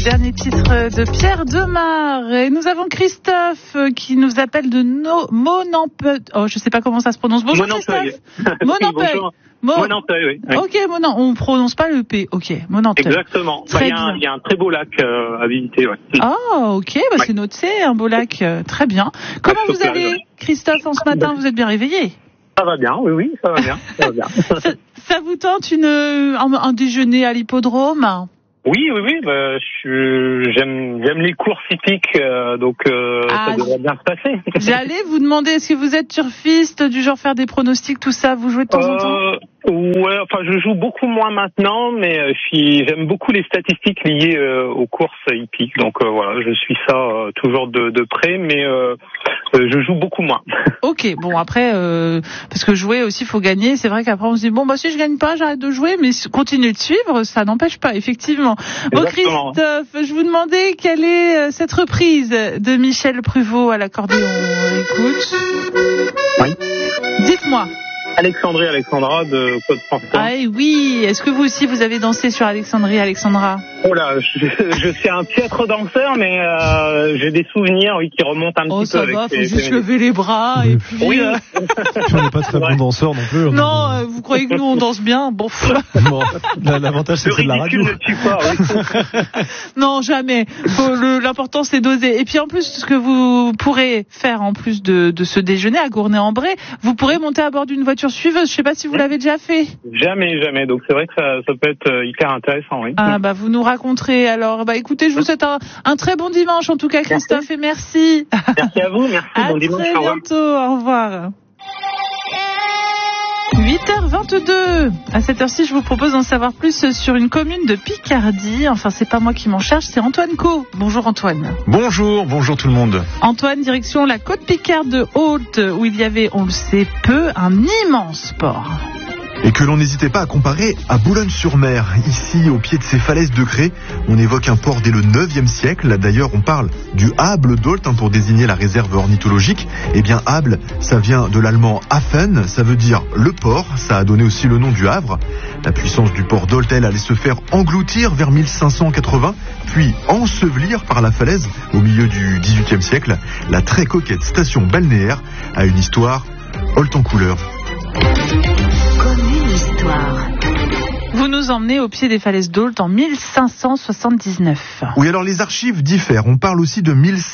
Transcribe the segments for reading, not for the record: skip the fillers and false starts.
dernier titre de Pierre Demar. Et nous avons Christophe qui nous appelle de Monampeuil. Oh, je sais pas comment ça se prononce. Bonjour Christophe. Monampeuil. Monampeuil, oui. Ok, on prononce pas le P. Ok, Monampeuil. Exactement. Il y a un très beau lac à visiter. Ouais. Ah, ok, c'est noté, un beau lac. Très bien. Comment vous allez, Christophe, en ce matin? Vous êtes bien réveillé? Ça va bien, oui, ça va bien. Ça vous tente un déjeuner à l'hippodrome? Oui, j'aime les courses hippiques, donc ça devrait bien se passer. J'allais vous demander, est-ce que vous êtes turfiste, du genre faire des pronostics, tout ça, vous jouez de temps en temps? Ouais, enfin je joue beaucoup moins maintenant, mais j'aime beaucoup les statistiques liées aux courses hippiques, donc voilà, je suis ça toujours de près, mais je joue beaucoup moins. Ok, bon après, parce que jouer aussi, faut gagner. C'est vrai qu'après on se dit bon si je gagne pas, j'arrête de jouer, mais continuer de suivre, ça n'empêche pas, effectivement. Bon Christophe, je vous demandais quelle est cette reprise de Michel Pruvot à l'accordéon. Écoute. Oui. Dites-moi. Alexandra de Claude François. Ah oui, est-ce que vous aussi vous avez dansé sur Alexandra? Oh là, je suis un piètre danseur, mais j'ai des souvenirs qui remontent un petit peu. Oh ça va, faut juste lever les bras et puis... Oui. On n'est pas très bon danseur non plus. Non, vous croyez que nous on danse bien? Bon, l'avantage c'est de la radio. Le ridicule ne tue pas, oui. Non, jamais. L'important c'est d'oser. Et puis en plus, ce que vous pourrez faire en plus de ce déjeuner à Gournay-en-Bray, vous pourrez monter à bord d'une voiture suiveuse. Je sais pas si vous l'avez déjà fait. Jamais. Donc c'est vrai que ça peut être hyper intéressant, oui. Ah bah vous nous raconterez. Alors écoutez, je vous souhaite un très bon dimanche en tout cas, Christophe, et merci. Merci à vous, merci. Bon dimanche. À très bientôt. Au revoir. 8h22. À cette heure-ci, je vous propose d'en savoir plus sur une commune de Picardie. Enfin, c'est pas moi qui m'en charge, c'est Antoine Co. Bonjour Antoine. Bonjour tout le monde. Antoine, direction la côte picarde de Haute, où il y avait, on le sait peu, un immense port. Et que l'on n'hésitait pas à comparer à Boulogne-sur-Mer. Ici, au pied de ces falaises de craie, on évoque un port dès le 9e siècle. D'ailleurs, on parle du Hable d'Olt pour désigner la réserve ornithologique. Eh bien, Hable, ça vient de l'allemand Hafen, ça veut dire le port. Ça a donné aussi le nom du Havre. La puissance du port d'Olt, elle, allait se faire engloutir vers 1580, puis ensevelir par la falaise au milieu du 18e siècle. La très coquette station balnéaire a une histoire Olt en couleur. Vous nous emmenez au pied des falaises d'Ault en 1579. Oui, alors les archives diffèrent. On parle aussi de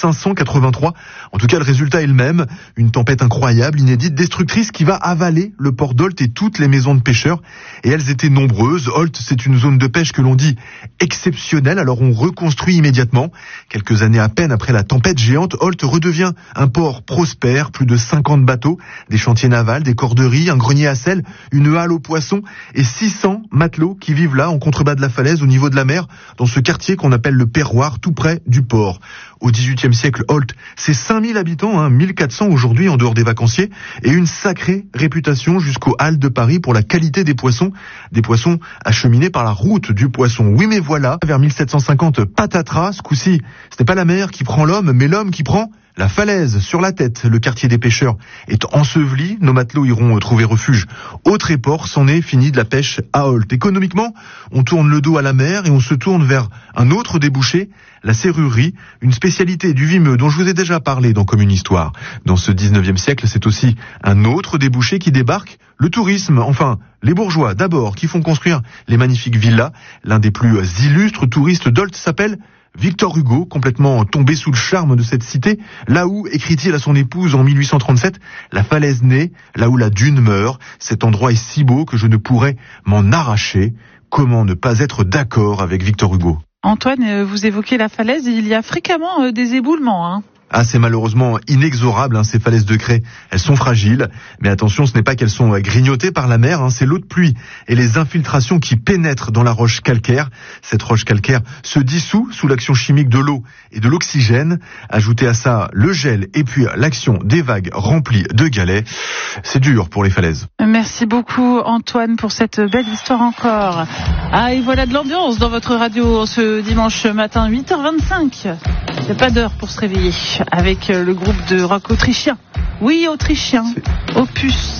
1583. En tout cas, le résultat est le même. Une tempête incroyable, inédite, destructrice qui va avaler le port d'Ault et toutes les maisons de pêcheurs. Et elles étaient nombreuses. Ault, c'est une zone de pêche que l'on dit exceptionnelle. Alors on reconstruit immédiatement. Quelques années à peine après la tempête géante, Ault redevient un port prospère. Plus de 50 bateaux, des chantiers navals, des corderies, un grenier à sel, une halle aux poissons et 600 matelots qui vivent là en contrebas de la falaise au niveau de la mer dans ce quartier qu'on appelle le Perroir tout près du port. Au XVIIIe siècle, Ault, c'est 5000 habitants, 1400 aujourd'hui en dehors des vacanciers et une sacrée réputation jusqu'aux Halles de Paris pour la qualité des poissons acheminés par la route du poisson. Oui mais voilà, vers 1750, patatras, ce coup-ci, ce n'est pas la mer qui prend l'homme mais l'homme qui prend la falaise sur la tête. Le quartier des pêcheurs est enseveli. Nos matelots iront trouver refuge au Tréport. C'en est fini de la pêche à Ault. Économiquement, on tourne le dos à la mer et on se tourne vers un autre débouché, la serrurerie, une spécialité du Vimeux dont je vous ai déjà parlé dans Comme une histoire. Dans ce 19e siècle, c'est aussi un autre débouché qui débarque, le tourisme. Enfin, les bourgeois d'abord qui font construire les magnifiques villas. L'un des plus illustres touristes d'Ault s'appelle Victor Hugo, complètement tombé sous le charme de cette cité, là où, écrit-il à son épouse en 1837, la falaise naît, là où la dune meurt. Cet endroit est si beau que je ne pourrais m'en arracher. Comment ne pas être d'accord avec Victor Hugo? Antoine, vous évoquez la falaise, il y a fréquemment des éboulements, Ah, c'est malheureusement inexorable, ces falaises de craie. Elles sont fragiles, mais attention, ce n'est pas qu'elles sont grignotées par la mer, c'est l'eau de pluie et les infiltrations qui pénètrent dans la roche calcaire. Cette roche calcaire se dissout sous l'action chimique de l'eau et de l'oxygène. Ajoutez à ça le gel et puis l'action des vagues remplies de galets. C'est dur pour les falaises. Merci beaucoup Antoine pour cette belle histoire encore. Ah, et voilà de l'ambiance dans votre radio ce dimanche matin, 8h25. Il n'y a pas d'heure pour se réveiller avec le groupe de rock autrichien. Oui, autrichien. Opus.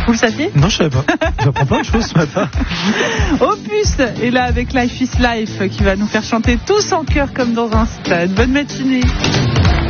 Vous le saviez? Non, je savais pas. J'apprends plein de choses ce matin. Opus est là avec Life is Life qui va nous faire chanter tous en chœur comme dans un stade. Bonne matinée.